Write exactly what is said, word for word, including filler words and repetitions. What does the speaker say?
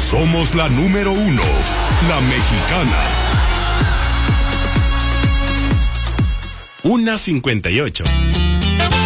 Somos la número uno, la mexicana. Una cincuenta y ocho.